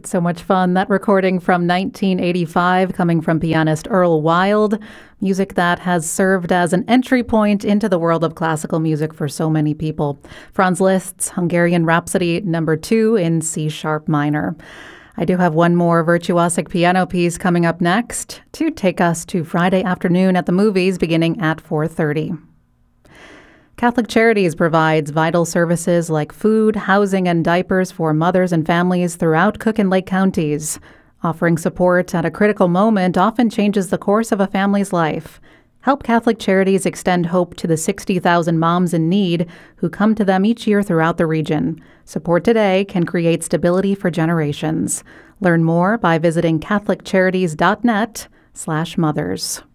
It's so much fun. That recording from 1985 coming from pianist Earl Wild, music that has served as an entry point into the world of classical music for so many people. Franz Liszt's Hungarian Rhapsody No. 2 in C-sharp minor. I do have one more virtuosic piano piece coming up next to take us to Friday afternoon at the movies beginning at 4:30. Catholic Charities provides vital services like food, housing, and diapers for mothers and families throughout Cook and Lake counties. Offering support at a critical moment often changes the course of a family's life. Help Catholic Charities extend hope to the 60,000 moms in need who come to them each year throughout the region. Support today can create stability for generations. Learn more by visiting catholiccharities.net/mothers.